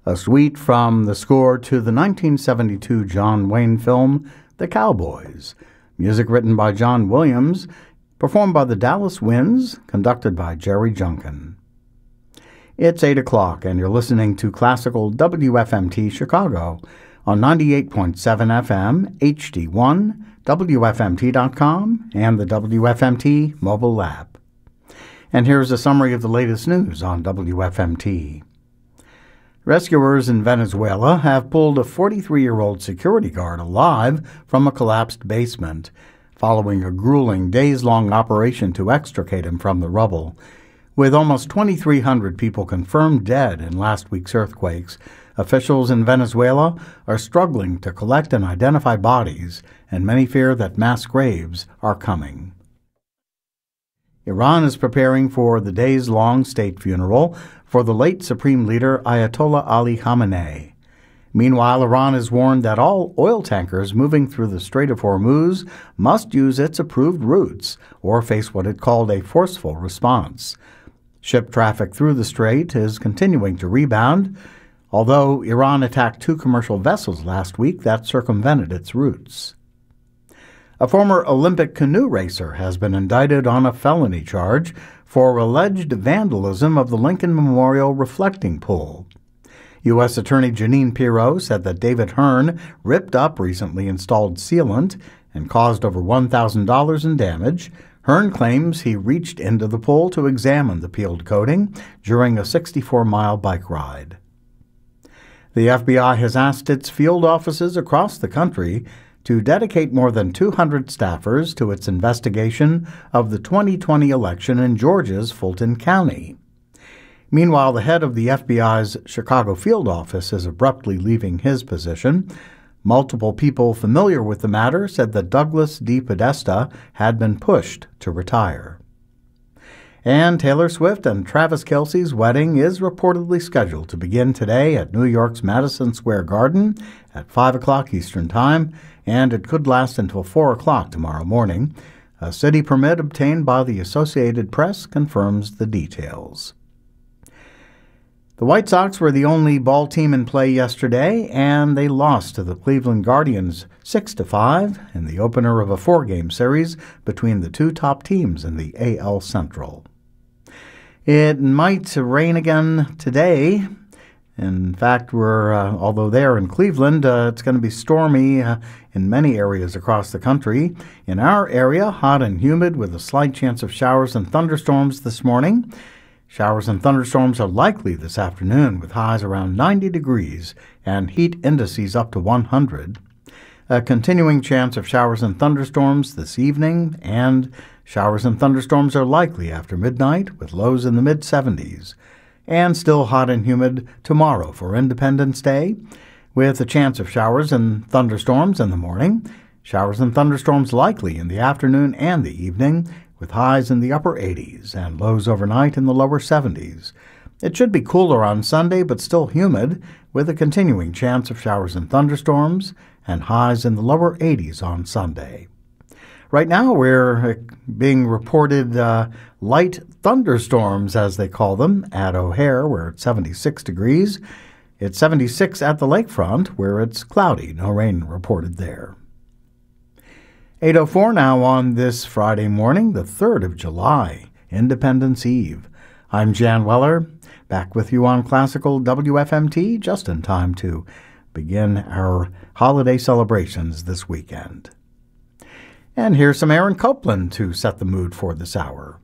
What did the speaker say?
a suite from the score to the 1972 John Wayne film The Cowboys. Music written by John Williams, performed by the Dallas Winds, conducted by Jerry Junkin. It's 8 o'clock, and you're listening to Classical WFMT Chicago on 98.7 FM, HD1, WFMT.com, and the WFMT mobile app. And here's a summary of the latest news on WFMT. Rescuers in Venezuela have pulled a 43-year-old security guard alive from a collapsed basement, following a grueling days-long operation to extricate him from the rubble. With almost 2,300 people confirmed dead in last week's earthquakes, officials in Venezuela are struggling to collect and identify bodies, and many fear that mass graves are coming. Iran is preparing for the days-long state funeral for the late Supreme Leader Ayatollah Ali Khamenei. Meanwhile, Iran has warned that all oil tankers moving through the Strait of Hormuz must use its approved routes or face what it called a forceful response. Ship traffic through the strait is continuing to rebound, although Iran attacked 2 commercial vessels last week that circumvented its routes. A former Olympic canoe racer has been indicted on a felony charge for alleged vandalism of the Lincoln Memorial reflecting pool. U.S. Attorney Jeanine Pirro said that David Hearn ripped up recently installed sealant and caused over $1,000 in damage. Hearn claims he reached into the pool to examine the peeled coating during a 64-mile bike ride. The FBI has asked its field offices across the country to dedicate more than 200 staffers to its investigation of the 2020 election in Georgia's Fulton County. Meanwhile, the head of the FBI's Chicago field office is abruptly leaving his position. Multiple people familiar with the matter said that Douglas D. Podesta had been pushed to retire. And Taylor Swift and Travis Kelce's wedding is reportedly scheduled to begin today at New York's Madison Square Garden at 5 o'clock Eastern Time, and it could last until 4 o'clock tomorrow morning. A city permit obtained by the Associated Press confirms the details. The White Sox were the only ball team in play yesterday, and they lost to the Cleveland Guardians 6-5 in the opener of a 4-game series between the 2 top teams in the AL Central. It might rain again today. In fact, although there in Cleveland, it's going to be stormy in many areas across the country. In our area, hot and humid with a slight chance of showers and thunderstorms this morning. Showers and thunderstorms are likely this afternoon with highs around 90 degrees and heat indices up to 100. A continuing chance of showers and thunderstorms this evening, and showers and thunderstorms are likely after midnight with lows in the mid-70s. And still hot and humid tomorrow for Independence Day, with a chance of showers and thunderstorms in the morning. Showers and thunderstorms likely in the afternoon and the evening, with highs in the upper 80s and lows overnight in the lower 70s. It should be cooler on Sunday, but still humid, with a continuing chance of showers and thunderstorms, and highs in the lower 80s on Sunday. Right now, we're being reported light thunderstorms, as they call them, at O'Hare, where it's 76 degrees. It's 76 at the lakefront, where it's cloudy. No rain reported there. 8:04 now on this Friday morning, the 3rd of July, Independence Eve. I'm Jan Weller, back with you on Classical WFMT, just in time to begin our holiday celebrations this weekend. And here's some Aaron Copland to set the mood for this hour.